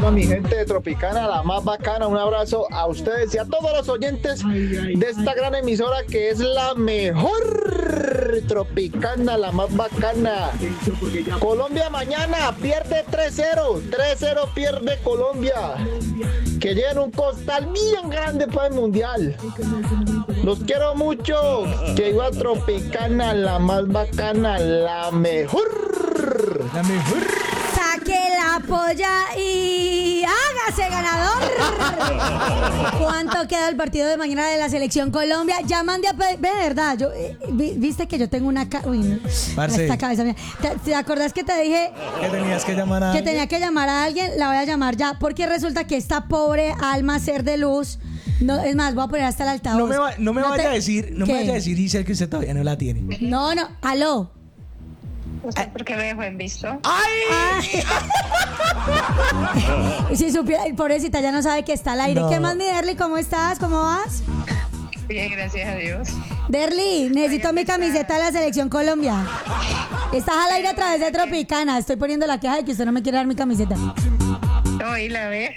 A mi gente de Tropicana, la más bacana, un abrazo a ustedes y a todos los oyentes de esta gran emisora que es la mejor. Tropicana, la más bacana. Colombia mañana pierde 3-0, 3-0 pierde Colombia. Que lleven un costal bien grande para el mundial. Los quiero mucho. Que iba Tropicana, la más bacana, la mejor. La mejor. Saque la polla y hágase ganador. ¿Cuánto queda el partido de mañana de la selección Colombia? Ya mandé a pedir, de verdad, yo viste que yo tengo una uy, no, esta cabeza mía. ¿Te acordás que te dije que tenías que llamar a que alguien? tenía que llamar a alguien? La voy a llamar ya, porque resulta que esta pobre alma ser de luz, no, es más, voy a poner hasta el altavoz. No me vaya a decir, Giselle, que usted todavía no la tiene. No, aló. ¿Usted por qué me dejó en visto? ¡Ay! Si supiera, pobrecita, ya no sabe que está al aire. No. ¿Qué más, mi Derly? ¿Cómo estás? ¿Cómo vas? Bien, gracias a Dios. Derly, necesito mi camiseta de la selección Colombia. Estás al aire a través de Tropicana. Estoy poniendo la queja de que usted no me quiere dar mi camiseta. Hoy la ve.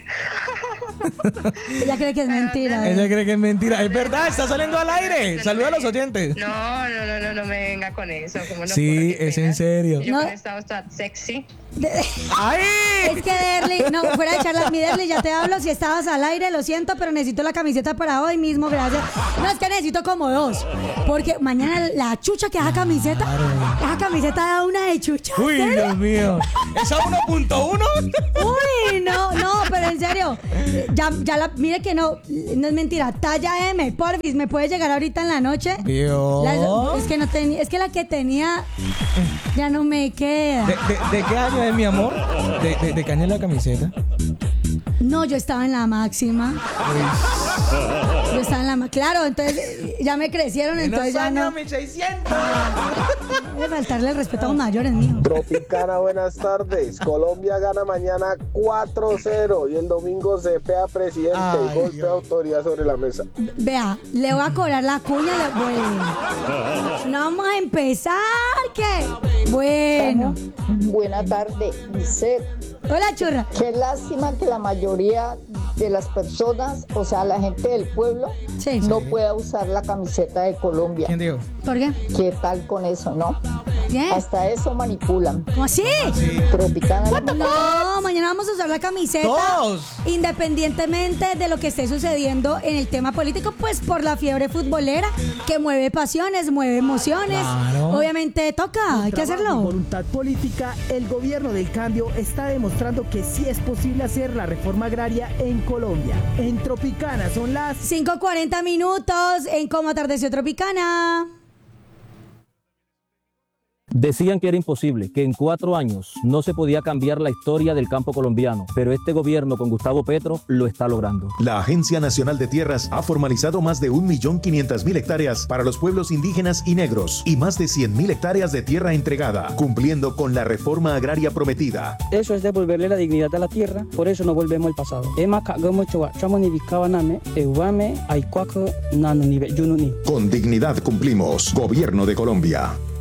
Ella cree que es mentira. Ella cree que es mentira. Es verdad, está saliendo al aire. Saluda a los oyentes. No me venga con eso. ¿Cómo no Sí, puedo? es en serio. Yo No. con estado tan sexy. ¡Ay! Es que Derly, no, fuera de charlas, mi Derly, ya te hablo. Si estabas al aire, lo siento, pero necesito la camiseta para hoy mismo, gracias. No, es que necesito como dos. Porque mañana la chucha que esa camiseta da una de chucha. Uy, ¿En serio? Dios mío. ¿Esa 1.1? Uy, no, pero en serio. Mire que no es mentira. Talla M, porfis, ¿me puede llegar ahorita en la noche? Dios. Es que no tenía, es que la que tenía ya no me queda. ¿De qué año es, mi amor? ¿De qué año es la camiseta? No, yo estaba en la máxima. Yo estaba en la máxima. Claro, entonces ya me crecieron, entonces ya no. 1600. Debe faltarle el respeto a los mayores, mijo. Tropicana, buenas tardes. Colombia gana mañana 4-0 y el domingo se pega presidente y golpe de autoridad sobre la mesa. Vea, le voy a cobrar la cuña. No vamos a empezar, ¿qué? Bueno. Buena tarde, Giselle. Hola, churra. Qué lástima que la mayoría de las personas, o sea, la gente del pueblo, Sí. no pueda usar la camiseta de Colombia. ¿Quién dijo? ¿Por qué? ¿Qué tal con eso, no? ¿Qué? Hasta eso manipulan. ¿Cómo así? Tropicana. No, mañana vamos a usar la camiseta. Todos. Independientemente de lo que esté sucediendo en el tema político, pues por la fiebre futbolera que mueve pasiones, mueve emociones. Claro. Obviamente toca, hay que Trabajo y hacerlo. voluntad política, el gobierno del cambio está demostrando que sí es posible hacer la reforma agraria en Colombia. En Tropicana son las 5:40 minutos en Cómo Atardeció Tropicana. Decían que era imposible, que en 4 años no se podía cambiar la historia del campo colombiano, pero este gobierno con Gustavo Petro lo está logrando. La Agencia Nacional de Tierras ha formalizado más de 1.500.000 hectáreas para los pueblos indígenas y negros y más de 100.000 hectáreas de tierra entregada, cumpliendo con la reforma agraria prometida. Eso es devolverle la dignidad a la tierra, por eso no volvemos al pasado. Con dignidad cumplimos. Gobierno de Colombia.